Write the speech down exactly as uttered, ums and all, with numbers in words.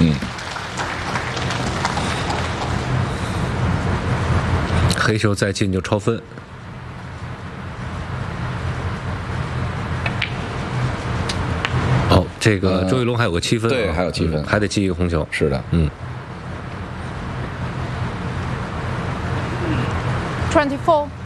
嗯。 黑球再进就超分。哦，这个周玉龙还有个七分、啊呃，对，还有七分、 嗯，还得记一个红球。 是的， 嗯。 Twenty-four.